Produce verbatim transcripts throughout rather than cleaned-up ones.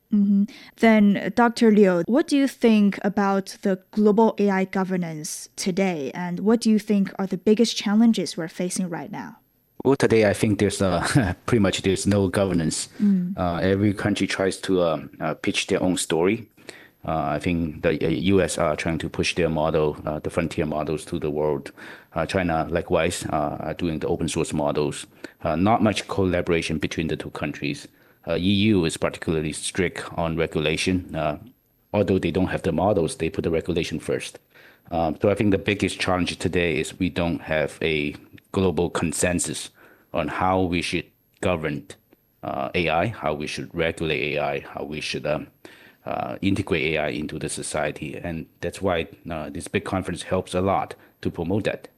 hmm Then, doctor Liu, what do you think about the global A I governance today, and what do you think are the biggest challenges we're facing right now? Well, today I think there's uh, pretty much there's no governance. Mm. Uh, every country tries to um, uh, pitch their own story. Uh, I think the uh, U S are trying to push their model, uh, the frontier models, to the world. Uh, China, likewise, uh, are doing the open source models. Uh, not much collaboration between the two countries. Uh, E U is particularly strict on regulation. Uh, although they don't have the models, they put the regulation first. Um, so I think the biggest challenge today is we don't have a global consensus on how we should govern uh, A I, how we should regulate A I, how we should um, uh, integrate A I into the society. And that's why uh, this big conference helps a lot to promote that.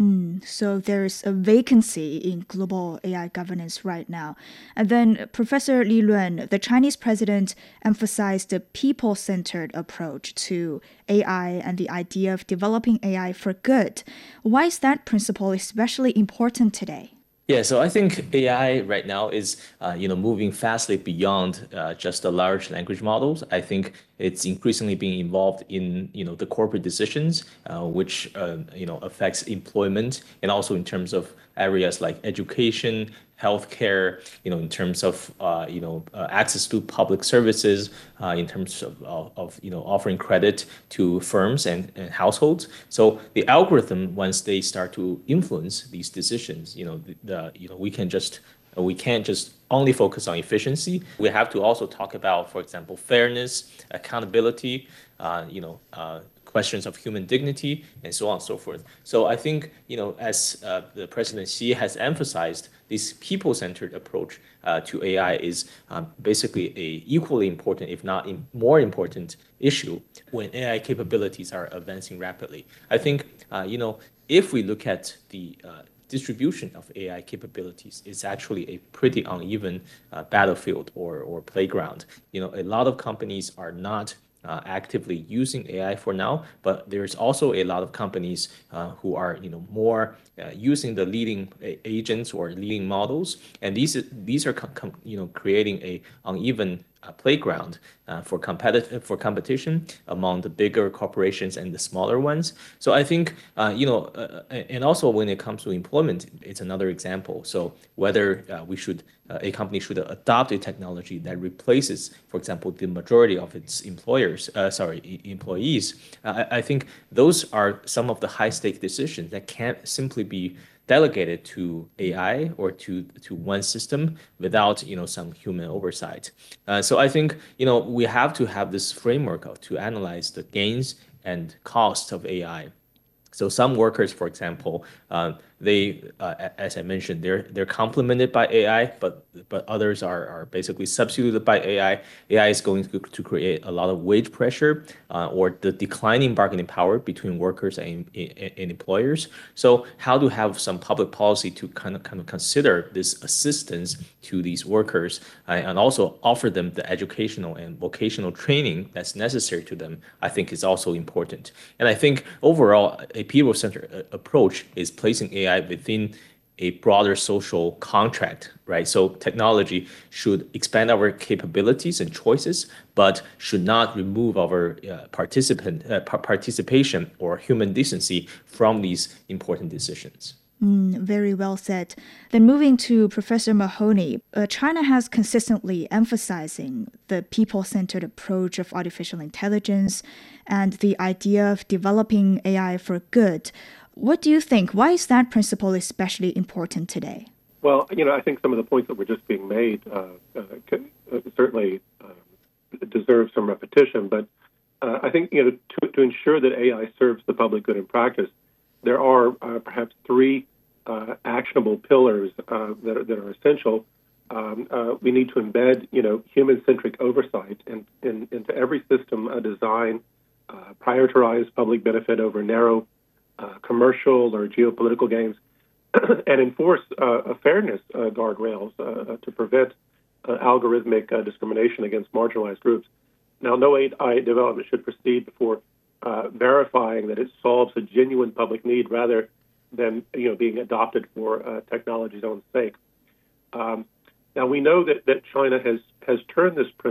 So there's a vacancy in global A I governance right now. And then Professor Li Luan, the Chinese president, emphasized the people-centered approach to A I and the idea of developing A I for good. Why is that principle especially important today? Yeah, so I think A I right now is, uh, you know, moving fastly beyond uh, just the large language models. I think it's increasingly being involved in, you know, the corporate decisions, uh, which, uh, you know, affects employment and also in terms of areas like education, healthcare, you know, in terms of, uh, you know, uh, access to public services, uh, in terms of, of, of, you know, offering credit to firms and, and households. So the algorithm, once they start to influence these decisions, you know, the, the you know, we can just we can't just only focus on efficiency. We have to also talk about, for example, fairness, accountability, uh, you know, uh, questions of human dignity, and so on and so forth. So I think, you know, as uh, the President Xi has emphasized, this people-centered approach uh, to A I is um, basically a equally important, if not in more important, issue when A I capabilities are advancing rapidly. I think, uh, you know, if we look at the uh, distribution of A I capabilities, is actually a pretty uneven uh, battlefield or, or playground. You know, a lot of companies are not uh, actively using A I for now, but there's also a lot of companies uh, who are, you know, more uh, using the leading a- agents or leading models, and these these are com- com- you know, creating a uneven uh, playground uh, for competitive for competition among the bigger corporations and the smaller ones. So I think uh, you know, uh, and also when it comes to employment, it's another example. So whether uh, we should uh, a company should adopt a technology that replaces, for example, the majority of its employers, uh, sorry, e- employees. Uh, I, I think those are some of the high stake decisions that can't simply be delegated to A I or to to one system without, you know, some human oversight. Uh, so I think, you know, we have to have this framework of, to analyze the gains and costs of A I. So some workers, for example, uh, they, uh, as I mentioned, they're they're complemented by A I, but but others are are basically substituted by A I. A I is going to, to create a lot of wage pressure uh, or the declining bargaining power between workers and, and, and employers. So how to have some public policy to kind of kind of consider this assistance to these workers uh, and also offer them the educational and vocational training that's necessary to them, I think is also important. And I think overall, a people-centered approach is placing A I within a broader social contract, right? So technology should expand our capabilities and choices, but should not remove our uh, participant uh, par- participation or human decency from these important decisions. Mm, very well said. Then moving to Professor Mahoney, uh, China has consistently emphasizing the people-centered approach of artificial intelligence and the idea of developing A I for good. What do you think? Why is that principle especially important today? Well, you know, I think some of the points that were just being made uh, uh, could, uh, certainly uh, deserve some repetition. But uh, I think, you know, to, to ensure that A I serves the public good in practice, there are uh, perhaps three uh, actionable pillars uh, that, are, that are essential. Um, uh, we need to embed, you know, human-centric oversight in, in, into every system uh, design, uh, prioritize public benefit over narrow uh, commercial or geopolitical gains, and enforce uh, fairness uh, guardrails uh, to prevent uh, algorithmic uh, discrimination against marginalized groups. Now, no A I development should proceed before uh, verifying that it solves a genuine public need rather than, you know, being adopted for uh, technology's own sake. Um, now, we know that, that China has, has turned this